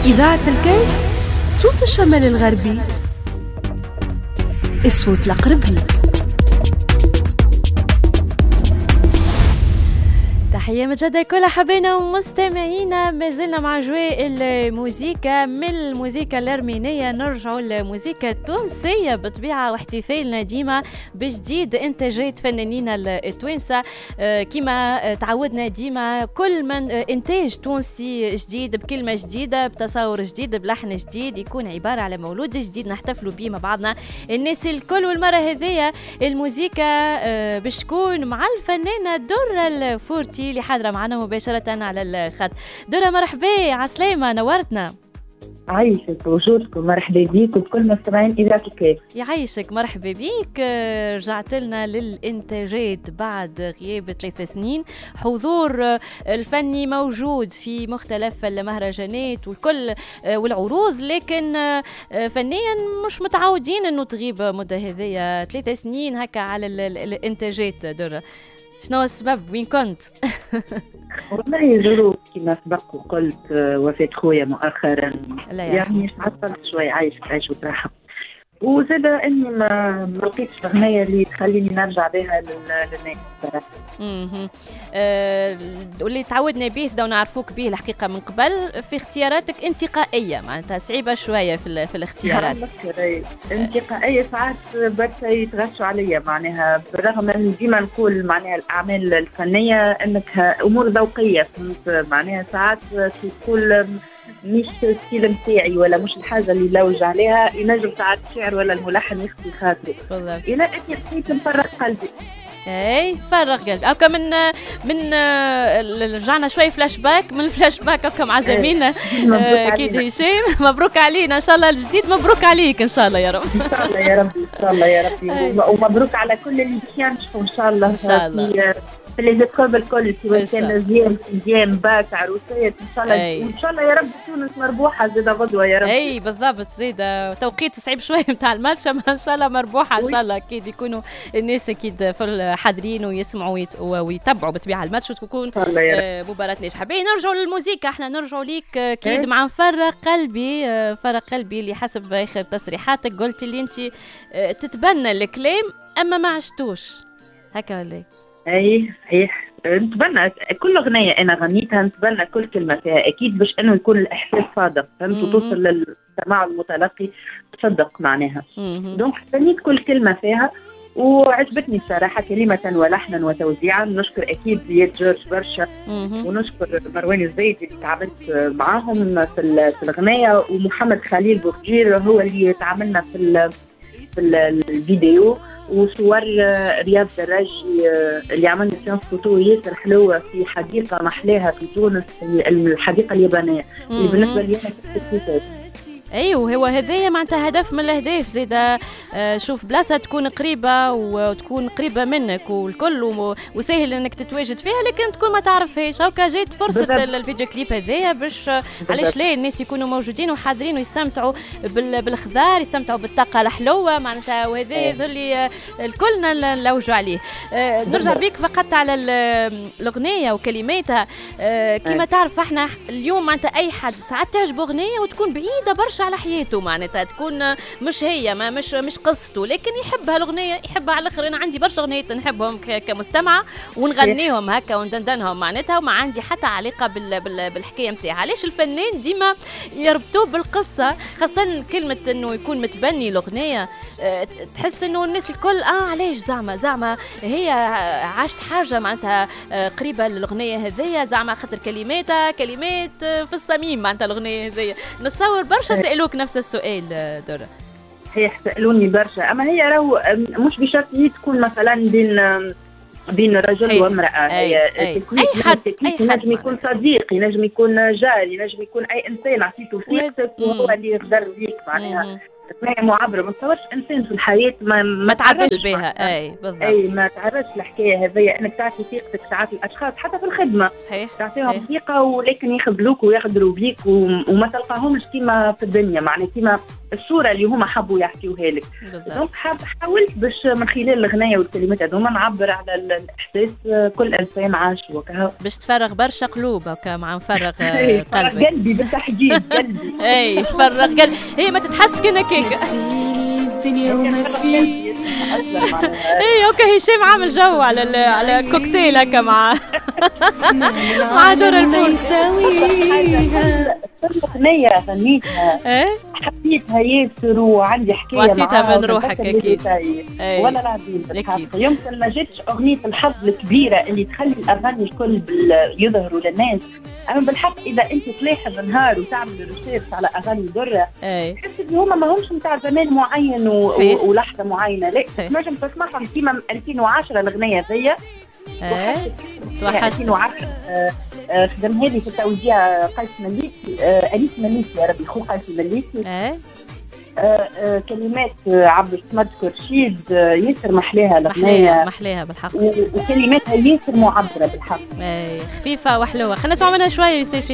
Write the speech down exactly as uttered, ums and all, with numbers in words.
إذاعة الكي، صوت الشمال الغربي، الصوت الأقرب. تحية مجدة كل حبينا ومستمعينا. ما زلنا مع جواء الموسيقى، من الموسيقى الأرمينية نرجع للموسيقى التونسية بطبيعة، واحتفالنا ديما بجديد إنتاجات فنانين التوانسة. كما تعودنا ديما كل من إنتاج تونسي جديد بكلمة جديدة بتصور جديد بلحن جديد يكون عبارة على مولود جديد نحتفلوا به مع بعضنا الناس الكل. والمرة هذه الموسيقى باش تكون مع الفنانة درة الفورتي اللي حاضرة معنا مباشرة على الخط. درة مرحبا، عسلامة، نورتنا. عايشك بوجودكم، مرحبا بيك وبكل مستمعين إذاعة الكيف. يعيشك، مرحبا بيك. رجعت لنا للإنتاجات بعد غياب ثلاث سنين، حضور الفني موجود في مختلف المهرجانات والكل والعروض، لكن فنيا مش متعودين انه تغيب مدة هذه ثلاث سنين هكا على الإنتاجات. درة، شنو السبب؟ وين كنت؟ والله ظروف كما سبق وقلت، وفاة خويا مؤخرا يعني تعطلت شوي، عايش عايش وترحم، وزاد اني ما لقيتش اغنيه اللي تخليني نرجع بها للناس صراحه. اها أه واللي تعودنا به سدا ونعرفوك به الحقيقه من قبل في اختياراتك انتقائيه، معناتها صعيبه شويه في, في الاختيارات. انتقائيه ساعات برشا يتغشوا عليا، معناها بالرغم من ديما نقول معناها الاعمال الفنيه انك امور ذوقيه، فهمت معناها ساعات تقول مش الستيل نتاعي ولا مش الحاجه اللي لوج عليها، ينجم ساعات الشعر ولا الملحن يخفي خاطري. بالضبط. الى اني حسيت نفرغ قلبي. اي فرغ قلبي. اوكا من من رجعنا شوي فلاش باك، من الفلاش باك اوكا مع زميلنا اكيد هشام. مبروك علينا ان شاء الله الجديد، مبروك عليك ان شاء الله يا رب. ان شاء الله يا رب، ان شاء الله يا ربي، ومبروك على كل اللي باش ينجحوا ان شاء الله. ان شاء الله في اللي زيتكم الكل، سواء كان زيان زيان باك عروسات، ان شاء الله وان شاء الله يا رب تونس مربوحه زيدا غدوه يا رب. اي بالضبط، زيدا توقيت صعيب شويه نتاع الماتش، ما ان شاء الله مربوحه ان شاء الله. اكيد يكونوا الناس اكيد في حاضرين ويسمعوا ويتبعوا بطبيعه الماتش وتكون مباراه ناجحه. باهي نرجعوا للموسيقى، احنا نرجعوا ليك اكيد مع نفرغ قلبي. فرغ قلبي اللي حسب اخر تصريحاتك قلت اللي انت تتبنى الكلام اما ما عشتوش هكا ولا؟ اي صحيح، نتبنى كل اغنيه انا غنيتها، نتبنى كل كلمه فيها اكيد باش انه يكون الاحساس صادق، فهمت، وتوصل للسماع المتلقي تصدق معناها. دونك تبنيت كل كلمه فيها وعجبتني الصراحه، كلمه ولحنا وتوزيعا. نشكر اكيد زياد جورج برشا، ونشكر مروان الزايد اللي تعاملت معاهم في في الاغنيه، ومحمد خليل بوخجير هو اللي تعاملنا في في الفيديو، وصور رياض دراجي اللي عملنا سيانس فوتو ياسر حلوه في حديقه محلاها في تونس، الحديقه اليابانيه اللي بالنسبه لي انا كنت. ايوه هو هذايا معناتها هدف من الاهداف زيدا. آه شوف بلاصه تكون قريبه وتكون قريبه منك والكل وسهل انك تتواجد فيها، لكن تكون ما تعرفهاش. هاكا جات فرصه الفيديو كليب هذايا باش علاش لا الناس يكونوا موجودين وحاضرين ويستمتعوا بالخضار، يستمتعوا بالطاقه الحلوه معناتها، وهذا اللي الكلنا نلوجوا عليه. آه نرجع بيك فقط على الاغنيه وكلماتها. آه كما تعرف احنا اليوم معناتها اي حد ساعات تعجبه اغنيه وتكون بعيده برشا على حياته، معناتها تكون مش هي ما مش مش قصته، لكن يحب هالاغنيه، يحبها على الاخر. انا عندي برشا اغنيات نحبهم كمستمعه ونغنيهم هكا وندندنهم معناتها، وما عندي حتى علاقه بال بال بالحكايه نتاعها. علاش الفنان ديما يربطوه بالقصه، خاصه كلمه انه يكون متبني الاغنيه. أه تحس انه الناس الكل اه علاش زعما زعما هي عاشت حاجه معناتها أه قريبه للاغنيه هذيا، زعما خاطر كلماتها كلمات في الصميم معناتها الاغنيه هذيا. نتصور برشا سألوك نفس السؤال درة. صحيح سألوني برشا، أما هي راهو مش بشرط تكون مثلا بين بين رجل وامرأة. أي, أي. أي حد ينجم يكون صديق، ينجم يكون جار، ينجم يكون أي إنسان عطيته ثقتك وهو اللي يقدر بيك معناها. ما معبرة، ما تصورش إنسان في الحياة ما ما تعدش بها. أي بالضبط. أي ما تعرفش الحكاية هذيا، إنك تعطي ثقتك تعطي الأشخاص حتى في الخدمة. صحيح. تعطيهم ثقة ولكن يخذلوك ويخدروا بيك وما تلقاهمش كيما في الدنيا، معناها كيما الصوره اللي هما حبوا يحكيوها لك. دونك حاولت باش من خلال الغنايه والكلمات هذوما نعبر على الاحساس كل انسان عاش وكها، باش تفرغ برشا قلوب هكا مع نفرغ قلبك. قلبي بالتحديد قلبي. اي فرغ قلبي، هي ما تتحس كأنك هيك. الدنيا وما فيه. اي اوكي، هشام عامل جو على على كوكتيل هكا مع مع دور الفول. أغنية غنيتها ايه حبيتها ياسر وعندي حكاية معاها وعطيتها من روحك أكيد. ولا العظيم بالحق يمكن ما جاتش أغنية الحظ الكبيرة اللي تخلي الأغاني الكل يظهروا للناس، أما بالحق إذا أنت تلاحظ نهار وتعمل ريسيرش على أغاني درة تحس إن هما ما همش متاع زمان معين و... ولحظة معينة، لا تنجم تسمعهم كيما ألفين وعشرة الأغنية ذي. ايه توحشت. ألفين وعشرة خدم هذه في التوزيع قيس مليكي، أنيس مليكي يا ربي، خو قيس مليكي. ايه كلمات عبد الصمد كرشيد ياسر محلاها الأغنية، محلاها محلاها بالحق، وكلماتها ياسر معبرة بالحق. ايه خفيفة وحلوة. خلينا نسمع منها شوية يا